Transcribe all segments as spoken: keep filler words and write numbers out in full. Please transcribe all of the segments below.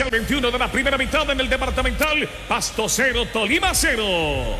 inicial veintiuno de la primera mitad en el departamental. Pasto cero, Tolima cero.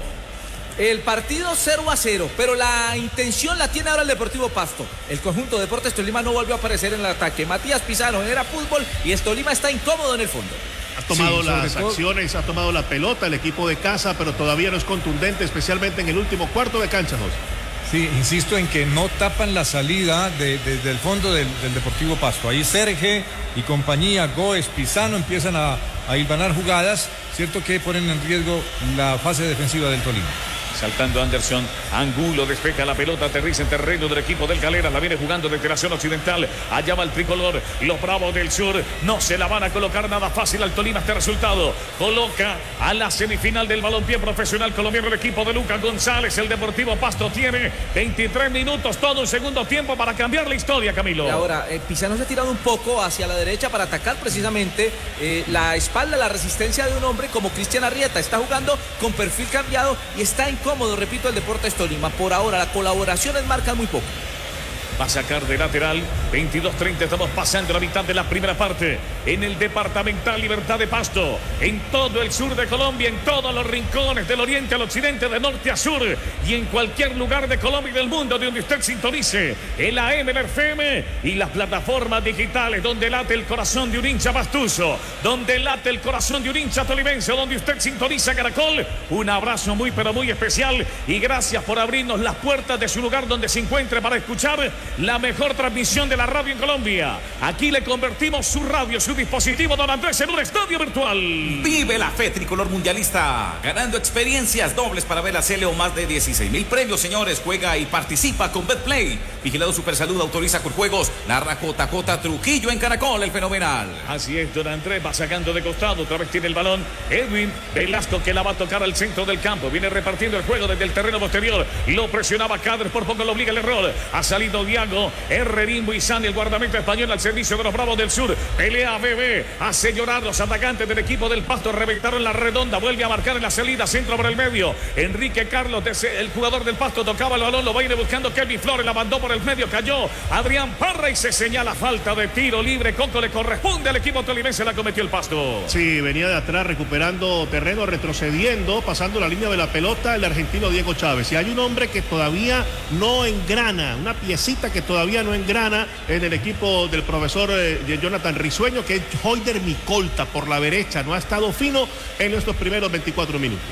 El partido cero a cero, pero la intención la tiene ahora el Deportivo Pasto. El conjunto de Deportes Tolima no volvió a aparecer en el ataque. Matías Pizarro era fútbol y el Tolima está incómodo en el fondo. Ha tomado sí, las todo... acciones, ha tomado la pelota el equipo de casa, pero todavía no es contundente, especialmente en el último cuarto de cancha, José. Sí, insisto en que no tapan la salida de, de, del fondo del, del Deportivo Pasto. Ahí Serge y compañía, Goes, Pizano empiezan a, a hilvanar jugadas, cierto que ponen en riesgo la fase defensiva del Tolima. Saltando Anderson, Angulo despeja la pelota, aterriza en terreno del equipo del Galera, la viene jugando desde la zona occidental, allá va el tricolor, los Bravos del Sur no se la van a colocar nada fácil al Tolima este resultado, coloca a la semifinal del balompié profesional colombiano el equipo de Lucas González. El Deportivo Pasto tiene veintitrés minutos, todo un segundo tiempo para cambiar la historia, Camilo. Y ahora, eh, Pizano se ha tirado un poco hacia la derecha para atacar precisamente eh, la espalda, la resistencia de un hombre como Cristian Arrieta, está jugando con perfil cambiado y está en cómodo, repito, el Deportes Tolima. Por ahora, la colaboración es marca muy poco. Va a sacar de lateral, veintidós treinta, estamos pasando la mitad de la primera parte en el departamental Libertad de Pasto, en todo el sur de Colombia, en todos los rincones del oriente al occidente, de norte a sur y en cualquier lugar de Colombia y del mundo de donde usted sintonice el A M, el F M y las plataformas digitales donde late el corazón de un hincha pastuso, donde late el corazón de un hincha tolimense, donde usted sintoniza Caracol. Un abrazo muy pero muy especial y gracias por abrirnos las puertas de su lugar donde se encuentre para escuchar la mejor transmisión de la radio en Colombia. Aquí le convertimos su radio, su dispositivo, don Andrés, en un estadio virtual. Vive la fe tricolor mundialista, ganando experiencias dobles para ver la C L O, más de dieciséis mil premios, señores. Juega y participa con Betplay. Vigilado Supersalud, autoriza con juegos. Narra J J Trujillo en Caracol, el fenomenal. Así es, don Andrés va sacando de costado, otra vez tiene el balón Edwin Velasco, que la va a tocar al centro del campo. Viene repartiendo el juego desde el terreno posterior. Lo presionaba Cadre, por poco lo obliga el error. Ha salido Diago, Herrerín Buizán, el guardameta español al servicio de los Bravos del Sur. Pelea Bebé, hace llorar los atacantes del equipo del Pasto. Reventaron la redonda, vuelve a marcar en la salida, centro por el medio. Enrique Carlos, el jugador del Pasto, tocaba el balón, lo va a ir buscando Kelvin Flores, la mandó por el medio, cayó Adrián Parra y se señala falta de tiro libre. Coco, le corresponde al equipo tolimense, la cometió el Pasto. Sí, venía de atrás recuperando terreno, retrocediendo, pasando la línea de la pelota el argentino Diego Chávez. Y hay un hombre que todavía no engrana, una piecita que todavía no engrana en el equipo del profesor eh, Jonathan Risueño, que es Hoyder Micolta por la derecha. No ha estado fino en estos primeros veinticuatro minutos.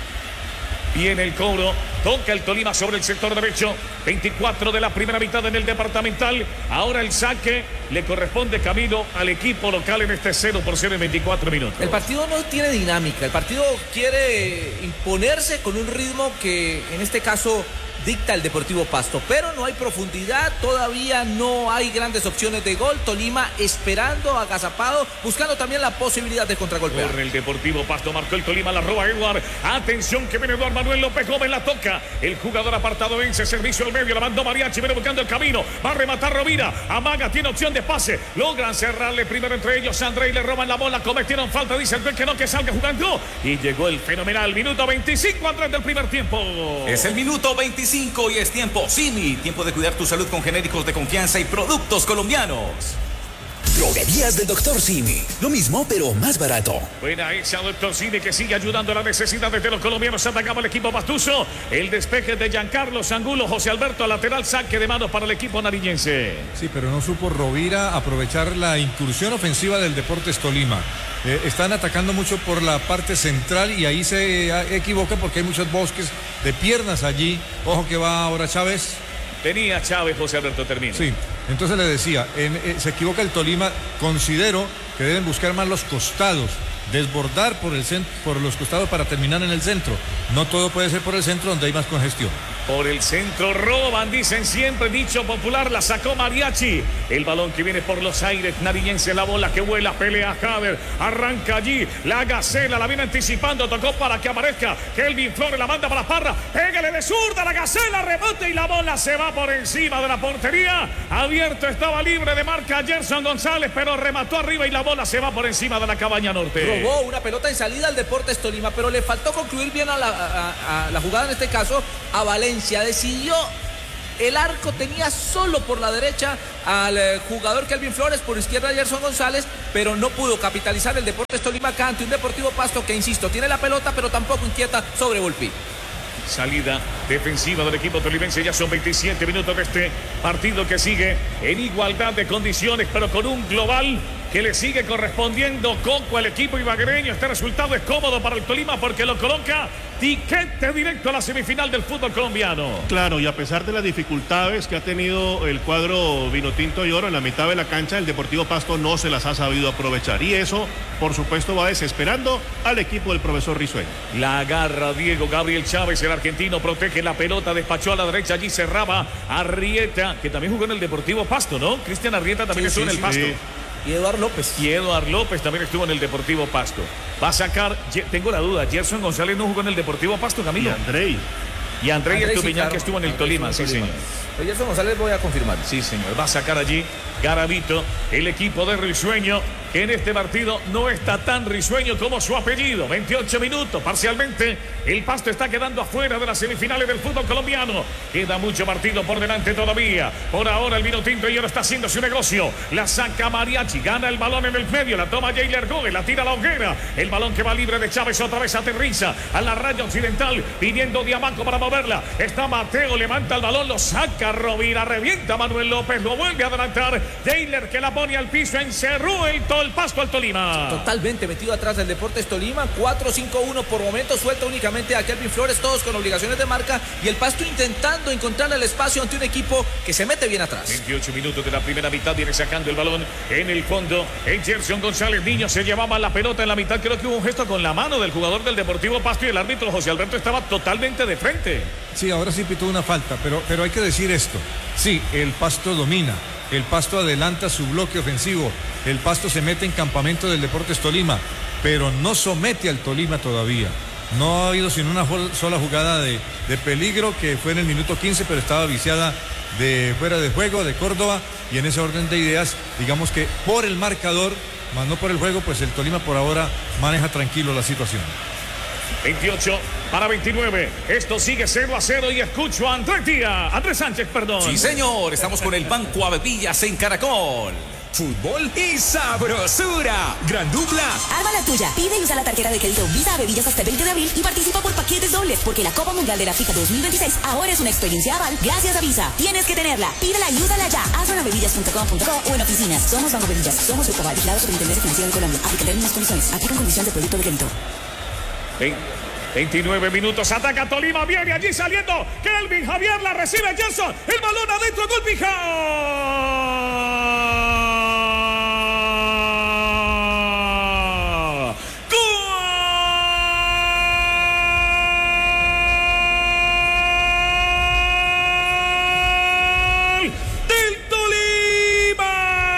Viene el cobro, toca el Tolima sobre el sector derecho, veinticuatro de la primera mitad en el departamental. Ahora el saque le corresponde, Camilo, al equipo local en este cero por cero en veinticuatro minutos. El partido no tiene dinámica, el partido quiere imponerse con un ritmo que en este caso dicta el Deportivo Pasto, pero no hay profundidad, todavía no hay grandes opciones de gol. Tolima esperando, agazapado, buscando también la posibilidad de contragolpear. Corre el Deportivo Pasto, marcó el Tolima, la roba Eduard. Atención que viene Eduard Manuel López Gómez, la toca. El jugador apartado vence, servicio al medio, la mandó Mariachi, viene buscando el camino, va a rematar Rovira, amaga, tiene opción de pase, logran cerrarle primero entre ellos André y le roban la bola, cometieron falta, dice el juez que no, que salga jugando. Y llegó el fenomenal minuto veinticinco Andrés del primer tiempo. Es el minuto veinticinco y es tiempo Simi, tiempo de cuidar tu salud con genéricos de confianza y productos colombianos. Droguerías del doctor Simi, lo mismo pero más barato. Buena esa doctor Simi, que sigue ayudando a las necesidades de los colombianos. Atacaba el equipo pastuso, el despeje de Giancarlo Angulo, José Alberto lateral, saque de manos para el equipo nariñense. Sí, pero no supo Rovira aprovechar la incursión ofensiva del Deportes Tolima. Eh, están atacando mucho por la parte central y ahí se equivoca porque hay muchos bosques de piernas allí. Ojo que va ahora Chávez. Tenía Chávez, José Alberto, termina. Sí, entonces le decía, en, eh, se equivoca el Tolima. Considero que deben buscar más los costados, desbordar por, el centro, por los costados para terminar en el centro. No todo puede ser por el centro donde hay más congestión. Por el centro roban, dicen siempre, dicho popular, la sacó Mariachi. El balón que viene por los aires, nariñense, la bola que vuela, pelea Jader, arranca allí, la Gacela, la viene anticipando, tocó para que aparezca Kelvin Flores, la manda para Parra, pégale de zurda, la Gacela, rebote y la bola se va por encima de la portería. Abierto estaba libre de marca Gerson González, pero remató arriba y la bola se va por encima de la Cabaña Norte. Robó una pelota en salida al Deportes Tolima, pero le faltó concluir bien a la, a, a la jugada, en este caso a Valencia. Decidió, el arco tenía solo por la derecha al eh, jugador Kelvin Flores, por izquierda Gerson González, pero no pudo capitalizar el Deportes Tolima acá ante un Deportivo Pasto que, insisto, tiene la pelota, pero tampoco inquieta sobre Volpi. Salida defensiva del equipo tolimense. Ya son veintisiete minutos de este partido que sigue en igualdad de condiciones, pero con un global que le sigue correspondiendo Coco al equipo ibaguereño. Este resultado es cómodo para el Tolima porque lo coloca tiquete directo a la semifinal del fútbol colombiano. Claro, y a pesar de las dificultades que ha tenido el cuadro vinotinto y oro en la mitad de la cancha, el Deportivo Pasto no se las ha sabido aprovechar. Y eso, por supuesto, va desesperando al equipo del profesor Risueño. La agarra Diego Gabriel Chávez, el argentino, protege la pelota, despachó a la derecha, allí cerraba Arrieta, que también jugó en el Deportivo Pasto, ¿no? Cristian Arrieta también sí, estuvo sí, en el sí. Pasto. Sí. Y Eduardo López. Y Eduardo López también estuvo en el Deportivo Pasto. Va a sacar, tengo la duda, Gerson González no jugó en el Deportivo Pasto, Camilo. Y Andrei. Y Andrei Andrei, Estupiñán, sí, claro. que estuvo en el Andrei Tolima, sí, Tolima. señor. Gerson González voy a confirmar. Sí, señor. Va a sacar allí Garavito, el equipo de Risueño, que en este partido no está tan risueño como su apellido. veintiocho minutos, parcialmente. El Pasto está quedando afuera de las semifinales del fútbol colombiano. Queda mucho partido por delante todavía. Por ahora el vino tinto y ahora está haciendo su negocio. La saca Mariachi, gana el balón en el medio, la toma Jailer Gómez, la tira a la hoguera. El balón que va libre de Chávez otra vez aterriza a la raya occidental, viniendo Diamanco para moverla. Está Mateo, levanta el balón, lo saca Rovira, revienta Manuel López, lo vuelve a adelantar. Jailer que la pone al piso, encerró el, el Pasto al Tolima. Totalmente metido atrás del Deportes Tolima, cuatro cinco uno por momento, suelta únicamente a Kelvin Flores, todos con obligaciones de marca, y el Pasto intentando encontrar el espacio ante un equipo que se mete bien atrás. veintiocho minutos de la primera mitad, viene sacando el balón en el fondo. En Gerson González Niño se llevaba la pelota en la mitad, creo que hubo un gesto con la mano del jugador del Deportivo Pasto y el árbitro José Alberto estaba totalmente de frente. Sí, ahora sí pitó una falta, pero, pero hay que decir esto. Sí, el Pasto domina. El Pasto adelanta su bloque ofensivo. El Pasto se mete en campamento del Deportes Tolima, pero no somete al Tolima todavía. No ha habido sino una sola jugada de, de peligro, que fue en el minuto quince, pero estaba viciada de fuera de juego de Córdoba. Y en ese orden de ideas, digamos que por el marcador, más no por el juego, pues el Tolima por ahora maneja tranquilo la situación. veintiocho para veintinueve. Esto sigue cero a cero y escucho a Andrés Díaz. Andrés Sánchez, perdón. Sí, señor. Estamos con el Banco Avevillas en Caracol. Fútbol y sabrosura. Gran dupla. Arma la tuya. Pide y usa la tarjeta de crédito Visa Avevillas hasta el veinte de abril y participa por paquetes dobles, porque la Copa Mundial de la FIFA dos mil veintiséis ahora es una experiencia aval gracias a Visa. Tienes que tenerla. Pídela y úsala ya. Hazlo en avevillas punto com punto co o en oficinas. Somos Banco Avevillas. Somos Grupo Aval, vigilado Superintendencia Financiera de Colombia. Aplica términos y condiciones. Aplican condiciones de producto de crédito. veintinueve minutos, ataca Tolima, viene allí saliendo Kelvin Javier, la recibe Gerson, el balón adentro, gol Pijao. ¡Gol del Tolima!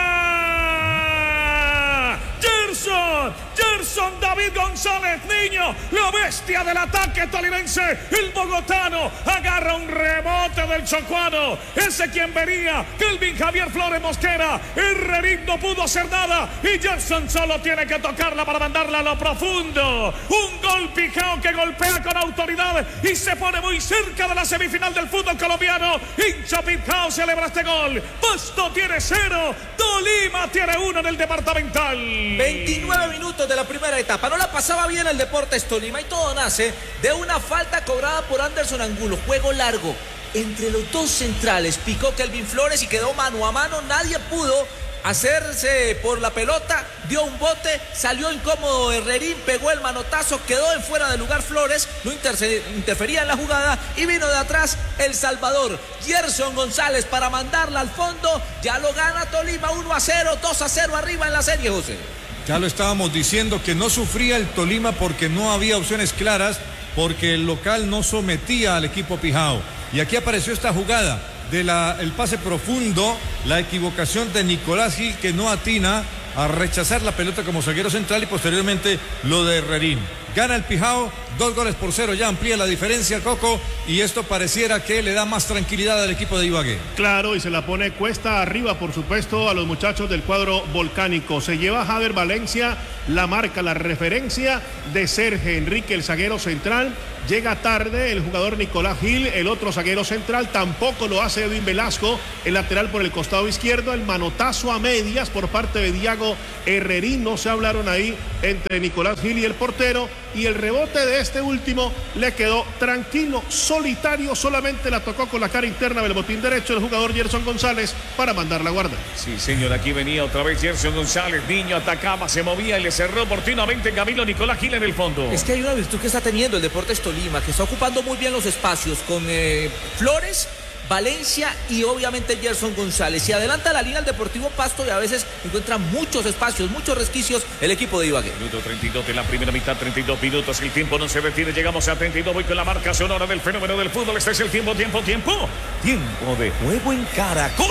Gerson, Gerson David González Niño, la bestia del ataque tolimense, el bogotano, agarra un rebote del chocuano, ese quien venía, Kelvin Javier Flores Mosquera, Herrerín no pudo hacer nada y Gerson solo tiene que tocarla para mandarla a lo profundo, un gol Pijao que golpea con autoridad y se pone muy cerca de la semifinal del fútbol colombiano. Hincha Pijao celebra este gol, Pasto tiene cero, Tolima tiene uno en el departamental. veintinueve minutos de la primera etapa, no la pasaba bien el Deportes Tolima y todo nace de una falta cobrada por Anderson Angulo, juego largo entre los dos centrales, picó Kelvin Flores y quedó mano a mano, nadie pudo hacerse por la pelota, dio un bote, salió incómodo Herrerín, pegó el manotazo, quedó en fuera de lugar Flores, no interfería en la jugada y vino de atrás El Salvador, Gerson González para mandarla al fondo, ya lo gana Tolima uno a cero, dos a cero arriba en la serie, José. Ya lo estábamos diciendo que no sufría el Tolima porque no había opciones claras, porque el local no sometía al equipo Pijao. Y aquí apareció esta jugada del pase profundo, la equivocación de Nicolás Gil que no atina a rechazar la pelota como zaguero central y posteriormente lo de Herrerín. Gana el Pijao, dos goles por cero, ya amplía la diferencia Coco y esto pareciera que le da más tranquilidad al equipo de Ibagué. Claro, y se la pone cuesta arriba, por supuesto, a los muchachos del cuadro volcánico. Se lleva Javier Valencia, la marca, la referencia de Sergio Enrique, el zaguero central. llega tarde el jugador Nicolás Gil, el otro zaguero central, tampoco lo hace Edwin Velasco, el lateral por el costado izquierdo, el manotazo a medias por parte de Diago Herrerín, no se hablaron ahí entre Nicolás Gil y el portero, y el rebote de este último le quedó tranquilo, solitario, solamente la tocó con la cara interna del botín derecho el jugador Gerson González para mandarla a guardar. Sí, señor, aquí venía otra vez Gerson González, niño, atacaba, se movía y le cerró oportunamente Camilo Nicolás Gil en el fondo. Es que hay una virtud que está teniendo el Deportes Tolima, que está ocupando muy bien los espacios con eh, Flores, Valencia y obviamente Gerson González. Y adelanta la línea el Deportivo Pasto y a veces encuentra muchos espacios, muchos resquicios el equipo de Ibagué. Minuto treinta y dos de la primera mitad, treinta y dos minutos, el tiempo no se detiene, llegamos a treinta y dos, voy con la marca sonora del fenómeno del fútbol, este es el tiempo, tiempo, tiempo, tiempo de juego en Caracol.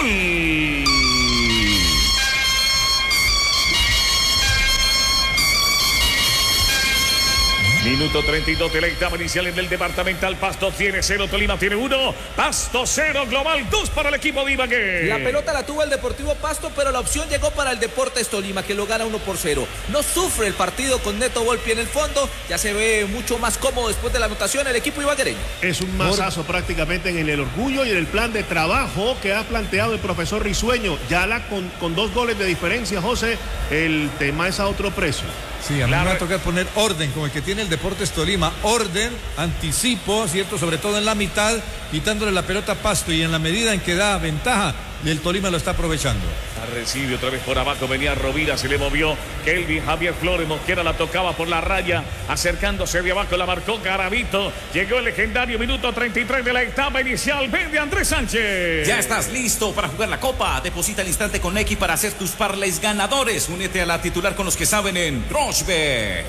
Minuto treinta y dos de la etapa inicial en el departamental. Pasto tiene cero, Tolima tiene uno. Pasto cero, global dos para el equipo de Ibagué. La pelota la tuvo el Deportivo Pasto, pero la opción llegó para el Deportes Tolima, que lo gana uno por cero. No sufre el partido con Neto Volpi en el fondo. Ya se ve mucho más cómodo después de la anotación el equipo ibaguereño. Es un masazo prácticamente en el orgullo y en el plan de trabajo que ha planteado el profesor Risueño. Ya la con, con dos goles de diferencia, José, el tema es a otro precio. Sí, a mí La... me va a tocar poner orden, como el que tiene el Deportes Tolima. Orden, anticipo, ¿cierto? Sobre todo en la mitad, quitándole la pelota a Pasto, y en la medida en que da ventaja, el Tolima lo está aprovechando. La recibe otra vez por abajo, venía Rovira, se le movió Kelvin Javier Flores, Mosquera la tocaba por la raya, acercándose de abajo, la marcó Garavito. Llegó el legendario minuto treinta y tres de la etapa inicial. Vende Andrés Sánchez. Ya estás listo para jugar la Copa. Deposita al instante con X para hacer tus parlays ganadores. Únete a la titular con los que saben en Rochebet.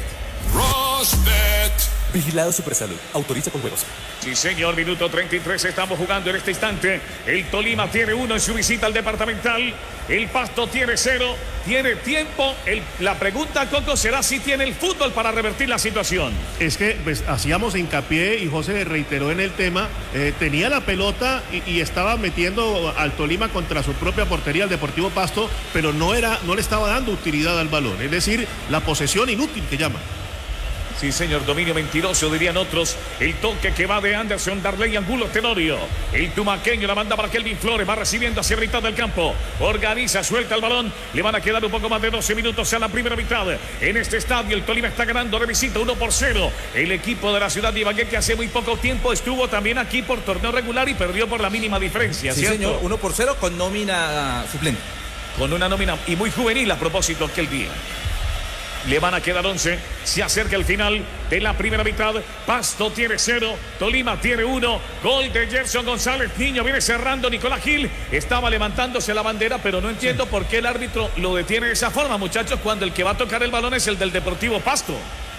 Rochebet. Vigilado Supersalud. Autoriza con juegos. Sí, señor, minuto treinta y tres. Estamos jugando en este instante. El Tolima tiene uno en su visita al departamental. El Pasto tiene cero. Tiene tiempo. El, la pregunta, Coco, será si tiene el fútbol para revertir la situación. Es que pues, hacíamos hincapié y José reiteró en el tema. Eh, tenía la pelota y, y estaba metiendo al Tolima contra su propia portería, al Deportivo Pasto, pero no, era, no le estaba dando utilidad al balón. Es decir, la posesión inútil que llama. Sí, señor, dominio mentiroso, dirían otros. El toque que va de Anderson, Darley Angulo Tenorio. El tumaqueño la manda para Kelvin Flores, va recibiendo hacia mitad del campo. Organiza, suelta el balón. Le van a quedar un poco más de doce minutos a la primera mitad. En este estadio el Tolima está ganando de visita uno por cero. El equipo de la ciudad de Ibagué, que hace muy poco tiempo estuvo también aquí por torneo regular y perdió por la mínima diferencia, sí, ¿cierto? señor, uno por cero con nómina suplente. Con una nómina y muy juvenil a propósito aquel día. Le van a quedar once. Se acerca el final de la primera mitad. Pasto tiene cero. Tolima tiene uno. Gol de Gerson González. Niño viene cerrando. Nicolás Gil estaba levantándose la bandera, pero no entiendo sí. por qué el árbitro lo detiene de esa forma, muchachos, cuando el que va a tocar el balón es el del Deportivo Pasto.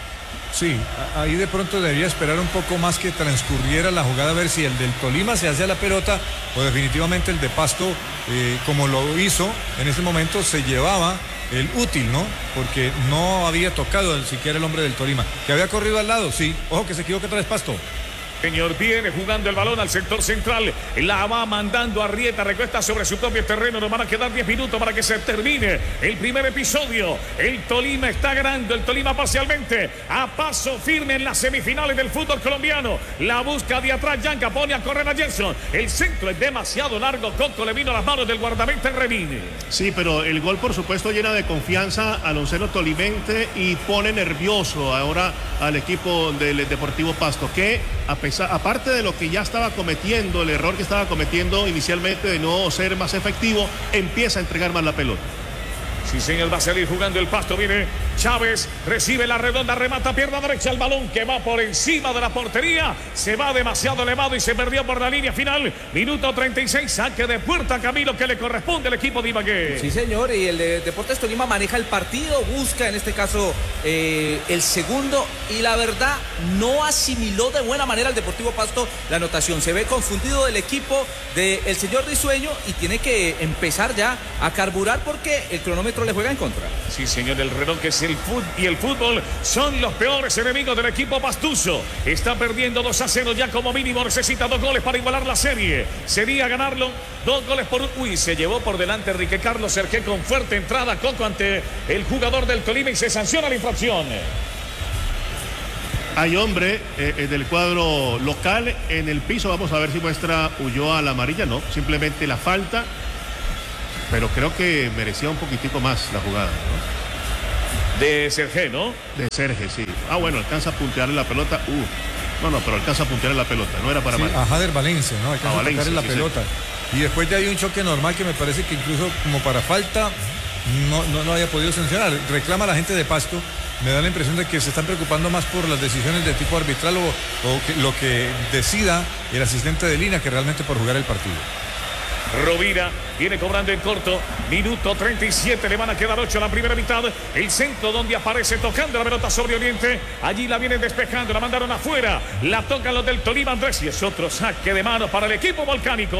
Sí, ahí de pronto debería esperar un poco más que transcurriera la jugada, a ver si el del Tolima se hace a la pelota o definitivamente el de Pasto, eh, como lo hizo en ese momento, se llevaba el útil, ¿no? Porque no había tocado el, siquiera el hombre del Tolima. ¿Que había corrido al lado? Sí. Ojo que se equivoca otra vez Pasto. Señor, viene jugando el balón al sector central. La va mandando a Arrieta, recuesta sobre su propio terreno. Nos van a quedar diez minutos para que se termine el primer episodio. El Tolima está ganando, el Tolima parcialmente. A paso firme en las semifinales del fútbol colombiano. La busca de atrás, Yanka pone a correr a Gerson. El centro es demasiado largo. Coco le vino a las manos del guardameta Remini. Sí, pero el gol, por supuesto, llena de confianza al onceno tolimense y pone nervioso ahora al equipo del Deportivo Pasto, que a pesar aparte de lo que ya estaba cometiendo, el error que estaba cometiendo inicialmente de no ser más efectivo, empieza a entregar más la pelota. Sí, señor, va a salir jugando el Pasto. Viene Chávez, recibe la redonda, remata, pierna derecha, el balón que va por encima de la portería. Se va demasiado elevado y se perdió por la línea final. Minuto treinta y seis, saque de puerta, Camilo, que le corresponde al equipo de Ibagué. Sí, señor, y el de Deportes Tolima maneja el partido, busca en este caso eh, el segundo, y la verdad no asimiló de buena manera el Deportivo Pasto la anotación. Se ve confundido el equipo del señor Risueño y tiene que empezar ya a carburar porque el cronómetro le juega en contra. Sí, señor, el reloj que es el fútbol y el fútbol son los peores enemigos del equipo pastuso. Está perdiendo dos a cero ya, como mínimo necesita dos goles para igualar la serie. Sería ganarlo dos goles por un... Uy, se llevó por delante Enrique Carlos Sergé con fuerte entrada, Coco, ante el jugador del Tolima, y se sanciona la infracción. Hay hombre eh, del cuadro local en el piso. Vamos a ver si muestra Ulloa la amarilla. No, simplemente la falta. Pero creo que merecía un poquitico más la jugada, ¿no? De Sergé, ¿no? De Sergé, sí. Ah, bueno, alcanza a puntearle la pelota. Uh, no, no, pero alcanza a puntearle la pelota. No era para sí, más. A Jader Valencia, ¿no? Alcanza a, Valencia, a tocarle la sí, pelota. Sí. Y después ya hay un choque normal que me parece que incluso como para falta no, no, no haya podido sancionar. Reclama la gente de Pasto. Me da la impresión de que se están preocupando más por las decisiones de tipo arbitral o, o que, lo que decida el asistente de línea que realmente por jugar el partido. Rovira viene cobrando en corto, minuto treinta y siete, le van a quedar ocho a la primera mitad. El centro donde aparece tocando la pelota sobre Oriente, allí la vienen despejando, la mandaron afuera, la tocan los del Tolima Andrés y es otro saque de mano para el equipo volcánico.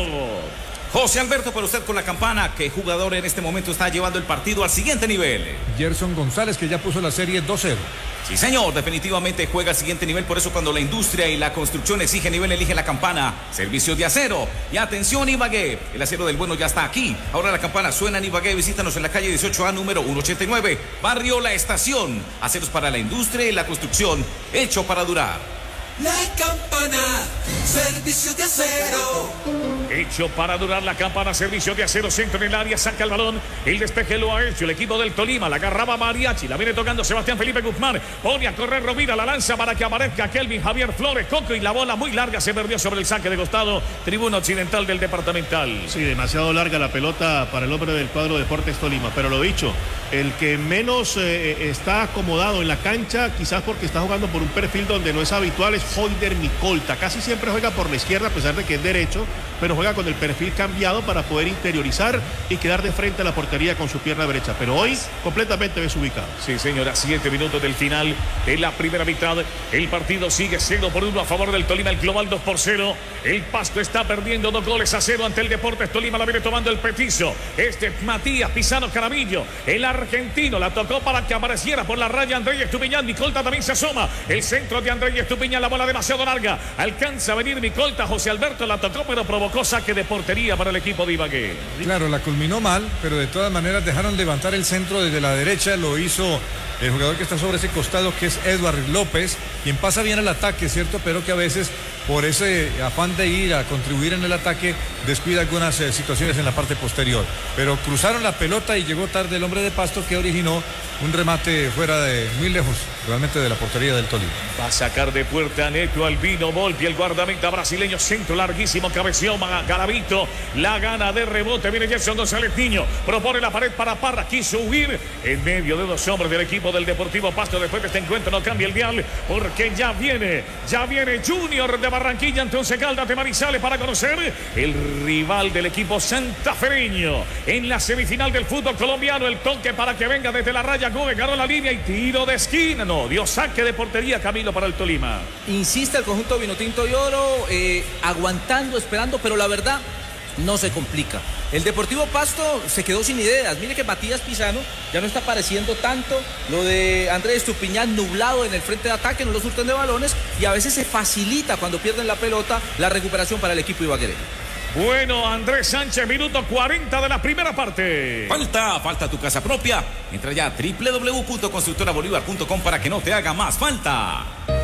José Alberto, para usted con la campana, ¿qué jugador en este momento está llevando el partido al siguiente nivel? Gerson González, que ya puso la serie dos cero. Sí, señor, definitivamente juega al siguiente nivel, por eso cuando la industria y la construcción exige nivel, elige la campana. Servicio de acero. Y atención, Ibagué, el acero del bueno ya está aquí. Ahora la campana suena en Ibagué, visítanos en la calle dieciocho A, número ciento ochenta y nueve, Barrio La Estación. Aceros para la industria y la construcción, hecho para durar. La campana, servicio de acero. Hecho para durar la campana, servicio de acero, centro en el área, saca el balón. El despeje lo ha hecho el equipo del Tolima, la agarraba Mariachi, la viene tocando Sebastián Felipe Guzmán. Pone a correr Rovira, la lanza para que aparezca Kelvin Javier Flores Coco y la bola muy larga se perdió sobre el saque de costado, tribuna occidental del departamental. Sí, demasiado larga la pelota para el hombre del cuadro Deportes Tolima, pero lo dicho, el que menos eh, está acomodado en la cancha, quizás porque está jugando por un perfil donde no es habitual, es Hoyder Micolta. Casi siempre juega por la izquierda a pesar de que es derecho, pero juega con el perfil cambiado para poder interiorizar y quedar de frente a la portería con su pierna derecha, pero hoy completamente desubicado. Sí, señora, siete minutos del final de la primera mitad. El partido sigue cero por uno a favor del Tolima, el global dos por cero. El Pasto está perdiendo dos goles a cero ante el Deportes Tolima, la viene tomando el petizo. Este es Matías Pisano Caramillo, el argentino, la tocó para que apareciera por la raya Andrés Estupiñán. Micolta también se asoma, el centro de Andrés Estupiñán, la bola demasiado larga, alcanza a venir Micolta, José Alberto la tocó pero provocó saque de portería para el equipo de Ibagué. Claro, la culminó mal, pero de todas maneras dejaron levantar el centro desde la derecha, lo hizo el jugador que está sobre ese costado, que es Edward López, quien pasa bien al ataque, ¿cierto? Pero que a veces por ese afán de ir a contribuir en el ataque descuida algunas eh, situaciones en la parte posterior, pero cruzaron la pelota y llegó tarde el hombre de Pasto, que originó un remate fuera de muy lejos realmente de la portería del Tolima. Va a sacar de puerta Neto Albino Volpi, el guardameta brasileño, centro larguísimo, cabeció Garavito, la gana de rebote, viene Gerson González Niño, propone la pared para Parra, quiso huir en medio de dos hombres del equipo del Deportivo Pasto. Después de este encuentro no cambia el dial, porque ya viene, ya viene Junior de Barranquilla ante Once Caldas de Manizales para conocer el rival del equipo santafereño en la semifinal del fútbol colombiano. El toque para que venga desde la raya, Gómez ganó la línea y tiro de esquina, no, dio saque de portería, Camilo, para el Tolima. Insiste el conjunto Vinotinto y Oro, eh, aguantando, esperando, pero la verdad no se complica. El Deportivo Pasto se quedó sin ideas. Mire que Matías Pisano ya no está apareciendo tanto. Lo de Andrés Estupiñán nublado en el frente de ataque, no lo surten de balones y a veces se facilita cuando pierden la pelota la recuperación para el equipo ibaguereño. Bueno, Andrés Sánchez, minuto cuarenta de la primera parte. Falta, falta tu casa propia. Entra ya a doble u doble u doble u punto constructora bolívar punto com para que no te haga más falta.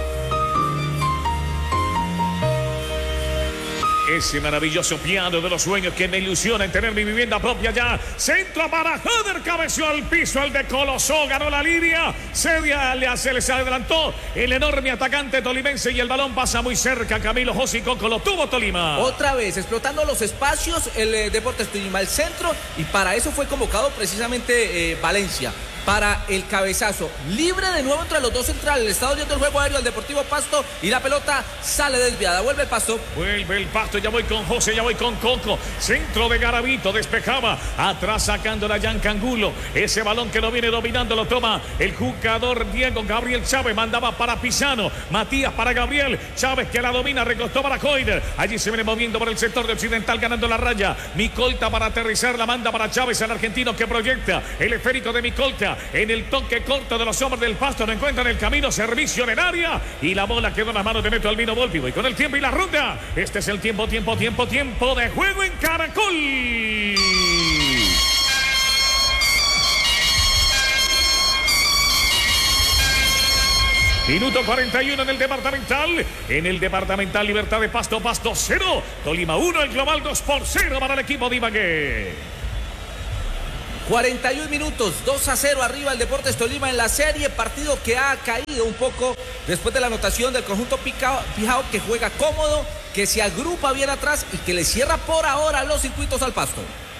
Ese maravilloso piano de los sueños que me ilusiona en tener mi vivienda propia ya. Centro para Jader, cabeció al piso, el de Colosó, ganó la línea. Se le, se les adelantó el enorme atacante tolimense y el balón pasa muy cerca. Camilo José Coco, lo tuvo Tolima. Otra vez, explotando los espacios, el eh, Deportes Tolima, el centro, y para eso fue convocado precisamente eh, Valencia. Para el cabezazo, libre de nuevo entre los dos centrales, el estado viendo el juego aéreo al Deportivo Pasto y la pelota sale desviada, vuelve el Pasto. Vuelve el Pasto, ya voy con José, ya voy con Coco, centro de Garavito, despejaba, atrás sacando la Yancangulo, ese balón que lo viene dominando lo toma el jugador Diego Gabriel Chávez, mandaba para Pisano, Matías para Gabriel, Chávez que la domina, recostó para Coider, allí se viene moviendo por el sector de Occidental ganando la raya, Micolta para aterrizar, la manda para Chávez, el argentino que proyecta, el esférico de Micolta, en el toque corto de los hombres del Pasto, no encuentran el camino, servicio en el área y la bola quedó en las manos de Neto Albino Volpi. Y con el tiempo y la ronda, este es el tiempo, tiempo, tiempo, tiempo de juego en Caracol. Minuto cuarenta y uno en el departamental. En el departamental Libertad de Pasto, Pasto cero. Tolima uno, el global dos por cero para el equipo de Ibagué. cuarenta y un minutos, dos a cero arriba el Deportes Tolima en la serie. Partido que ha caído un poco después de la anotación del conjunto Pijao, Pijao, que juega cómodo, que se agrupa bien atrás y que le cierra por ahora los circuitos al Pasto.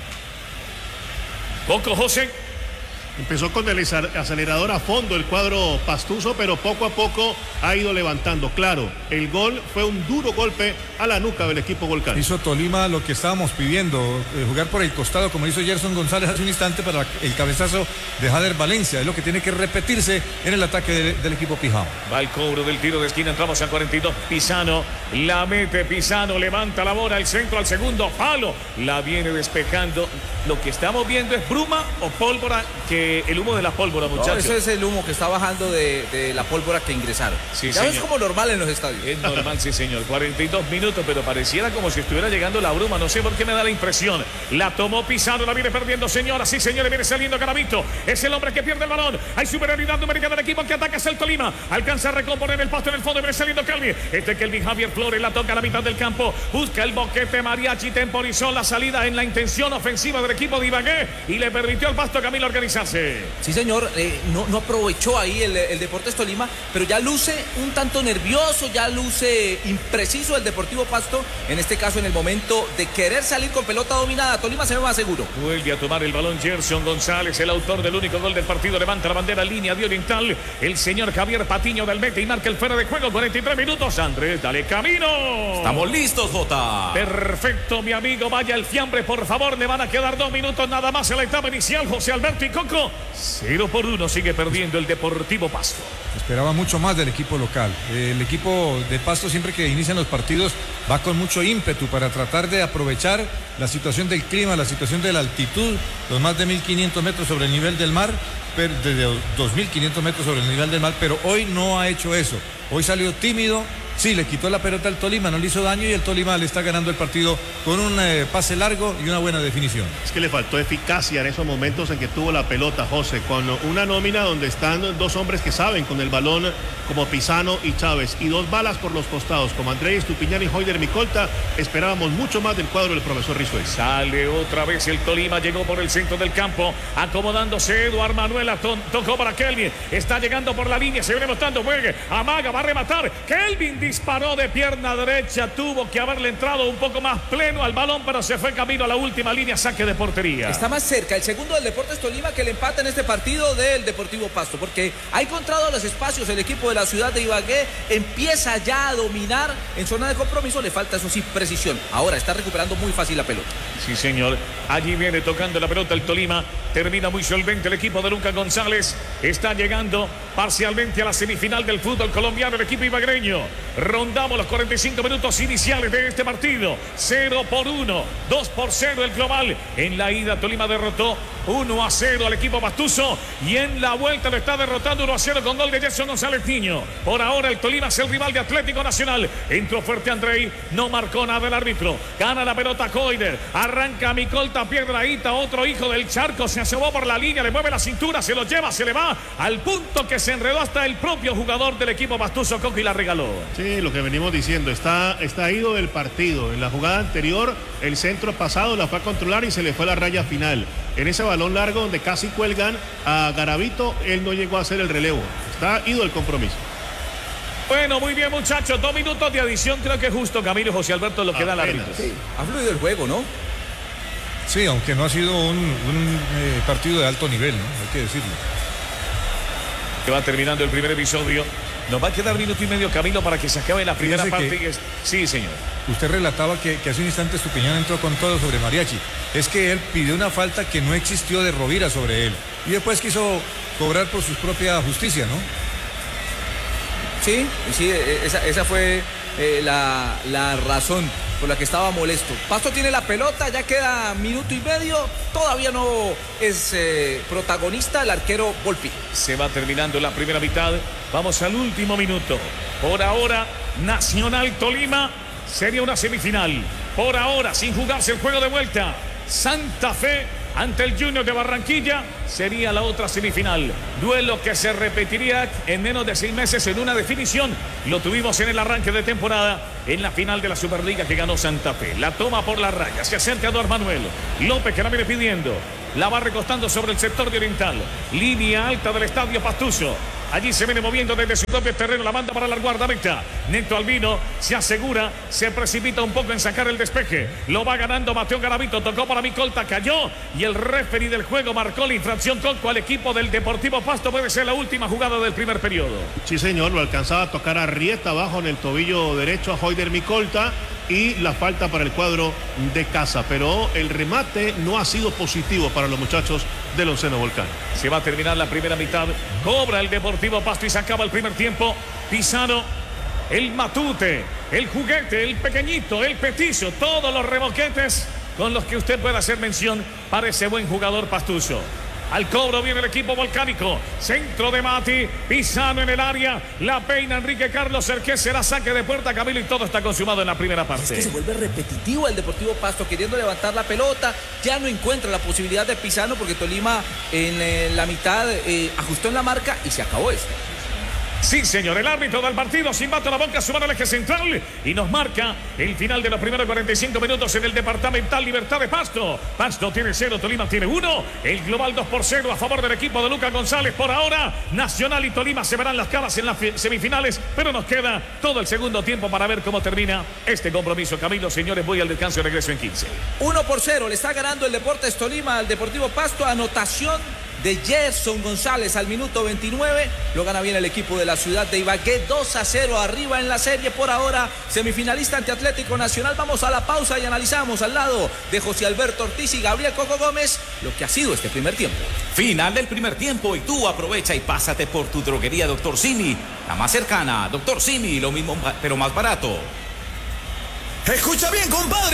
Coco José. Empezó con el acelerador a fondo el cuadro pastuso, pero poco a poco ha ido levantando. Claro, el gol fue un duro golpe a la nuca del equipo Volcán. Hizo Tolima lo que estábamos pidiendo, eh, jugar por el costado como hizo Gerson González hace un instante para el cabezazo de Jader Valencia. Es lo que tiene que repetirse en el ataque de, del equipo Pijao. Va el cobro del tiro de esquina, entramos a cuarenta y dos. Pisano, la mete Pisano, levanta la bola, el centro al segundo palo, la viene despejando. Lo que estamos viendo es bruma o pólvora, que el humo de la pólvora, muchachos. No, eso es el humo que está bajando de, de la pólvora que ingresaron. Sí, ya señor. es como normal en los estadios. Es normal, sí, señor. cuarenta y dos minutos, pero pareciera como si estuviera llegando la bruma. No sé por qué me da la impresión. La tomó Pisano, la viene perdiendo, señora. Sí, señores, viene saliendo Garavito. Es el hombre que pierde el balón. Hay superioridad numérica del equipo que ataca hacia el Tolima. Alcanza a recomponer el Pasto en el fondo. Viene saliendo Kelvin. Este Kelvin Javier Flores la toca a la mitad del campo. Busca el boquete. Mariachi temporizó la salida en la intención ofensiva del equipo de Ibagué y le permitió al Pasto Camilo organizarse. Sí, señor, eh, no, no aprovechó ahí el, el Deportes Tolima, pero ya luce un tanto nervioso, ya luce impreciso el Deportivo Pasto, en este caso en el momento de querer salir con pelota dominada. Tolima se ve más seguro. Vuelve a tomar el balón Gerson González, el autor del único gol del partido, levanta la bandera en línea de Oriental, el señor Javier Patiño del Mete y marca el fuera de juego. Cuarenta y tres minutos, Andrés, dale camino. Estamos listos, Jota. Perfecto, mi amigo, vaya el fiambre, por favor, le van a quedar dos minutos nada más en la etapa inicial. José Alberto y Coco, cero por uno sigue perdiendo el Deportivo Pasto. Esperaba mucho más del equipo local. El equipo de Pasto, siempre que inician los partidos, va con mucho ímpetu para tratar de aprovechar la situación del clima, la situación de la altitud, los más de mil quinientos metros sobre el nivel del mar, pero desde dos mil quinientos metros sobre el nivel del mar, pero hoy no ha hecho eso. Hoy salió tímido. Sí, le quitó la pelota al Tolima, no le hizo daño y el Tolima le está ganando el partido con un eh, pase largo y una buena definición. Es que le faltó eficacia en esos momentos en que tuvo la pelota, José, con una nómina donde están dos hombres que saben con el balón, como Pisano y Chávez, y dos balas por los costados, como Andrés Estupiñán y Hoyder Micolta. Esperábamos mucho más del cuadro del profesor Rizuela. Sale otra vez el Tolima, llegó por el centro del campo, acomodándose Eduard Manuela, to tocó para Kelvin, está llegando por la línea, se viene mostrando, juegue, amaga, va a rematar, Kelvin disparó de pierna derecha, tuvo que haberle entrado un poco más pleno al balón, pero se fue camino a la última línea, saque de portería. Está más cerca el segundo del Deportes Tolima que el empate en este partido del Deportivo Pasto, porque ha encontrado los espacios el equipo de la ciudad de Ibagué, empieza ya a dominar en zona de compromiso, le falta eso sí precisión, ahora está recuperando muy fácil la pelota. Sí, señor, allí viene tocando la pelota el Tolima, termina muy solvente el equipo de Lucas González, está llegando parcialmente a la semifinal del fútbol colombiano el equipo ibagreño. Rondamos los cuarenta y cinco minutos iniciales de este partido. cero por uno, dos por cero el global. En la ida Tolima derrotó uno a cero al equipo pastuso y en la vuelta lo está derrotando uno a cero con gol de Gerson González Niño. Por ahora el Tolima es el rival de Atlético Nacional. Entró fuerte Andrei, no marcó nada el árbitro. Gana la pelota Coider, arranca Micolta, Piedraíta, otro hijo del charco, se asomó por la línea, le mueve la cintura, se lo lleva, se le va al punto que se enredó hasta el propio jugador del equipo pastuso, Coco, y la regaló. Sí, lo que venimos diciendo, está, está ido del partido. En la jugada anterior, el centro pasado la fue a controlar y se le fue a la raya final. En ese balón largo donde casi cuelgan a Garavito, él no llegó a hacer el relevo. Está ido el compromiso. Bueno, muy bien, muchachos, dos minutos de adición, creo que es justo, Camilo, José Alberto, lo que da el árbitro. Sí, ha fluido el juego, ¿no? Sí, aunque no ha sido un, un eh, partido de alto nivel, ¿no? Hay que decirlo. Que va terminando el primer episodio. Nos va a quedar minuto y medio, Camilo, para que se acabe la primera Fíjese parte. que... Es... Sí, señor. Usted relataba que, que hace un instante Estupiñán entró con todo sobre Mariachi. Es que él pidió una falta que no existió de Rovira sobre él. Y después quiso cobrar por su propia justicia, ¿no? Sí, sí, esa, esa fue eh, la, la razón por la que estaba molesto. Pasto tiene la pelota, ya queda minuto y medio, todavía no es eh, protagonista el arquero Volpi. Se va terminando la primera mitad, vamos al último minuto. Por ahora, Nacional Tolima sería una semifinal. Por ahora, sin jugarse el juego de vuelta, Santa Fe ante el Junior de Barranquilla. Sería la otra semifinal. Duelo que se repetiría en menos de seis meses en una definición. Lo tuvimos en el arranque de temporada en la final de la Superliga que ganó Santa Fe. La toma por la raya. Se acerca Eduardo Manuel López, que la viene pidiendo. La va recostando sobre el sector de Oriental. Línea alta del estadio Pastuso. Allí se viene moviendo desde su propio terreno. La manda para la guardameta. Neto Albino se asegura. Se precipita un poco en sacar el despeje. Lo va ganando Mateo Garavito. Tocó para Micolta. Cayó. Y el referee del juego marcó la infracción Conco al equipo del Deportivo Pasto. Puede ser la última jugada del primer periodo. Sí, señor. Lo alcanzaba a tocar a Rieta abajo en el tobillo derecho a Hoyder Micolta. Y la falta para el cuadro de casa. Pero el remate no ha sido positivo para los muchachos del Onceno Volcán. Se va a terminar la primera mitad. Cobra el Deportivo Pasto y se acaba el primer tiempo. Pizarro, el matute, el juguete, el pequeñito, el petizo. Todos los remoquetes con los que usted pueda hacer mención para ese buen jugador pastuso. Al cobro viene el equipo volcánico. Centro de Mati. Pizarro en el área. La peina Enrique Carlos Cerqué. Será saque de puerta, Camilo, y todo está consumado en la primera parte. Es que se vuelve repetitivo el Deportivo Pasto queriendo levantar la pelota. Ya no encuentra la posibilidad de Pizarro porque Tolima en eh, la mitad eh, ajustó en la marca y se acabó esto. Sí, señor, el árbitro del partido sin bato la boca, su mano al eje central y nos marca el final de los primeros cuarenta y cinco minutos en el Departamental Libertad de Pasto. Pasto tiene cero, Tolima tiene uno. El global dos por cero a favor del equipo de Lucas González. Por ahora, Nacional y Tolima se verán las caras en las semifinales, pero nos queda todo el segundo tiempo para ver cómo termina este compromiso. Camilo, señores, voy al descanso y regreso en quince. uno por cero, le está ganando el Deportes Tolima al Deportivo Pasto. Anotación de Gerson González al minuto veintinueve. Lo gana bien el equipo de la ciudad de Ibagué. dos a cero arriba en la serie por ahora. Semifinalista ante Atlético Nacional. Vamos a la pausa y analizamos al lado de José Alberto Ortiz y Gabriel Coco Gómez lo que ha sido este primer tiempo. Final del primer tiempo y tú aprovecha y pásate por tu droguería Doctor Simi, la más cercana. Doctor Simi, lo mismo pero más barato. Escucha bien, compadre.